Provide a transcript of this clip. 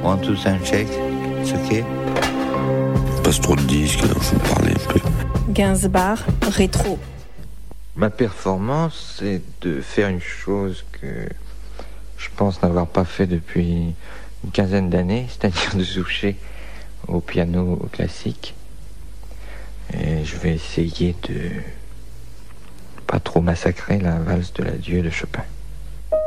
One, two, sound check. It's okay. Passe trop de disques, il faut parler un peu. Gainsbourg, rétro. Ma performance, c'est de faire une chose que je pense n'avoir pas fait depuis une quinzaine d'années, c'est-à-dire de toucher au piano classique. Et je vais essayer de pas trop massacrer la valse de l'adieu de Chopin.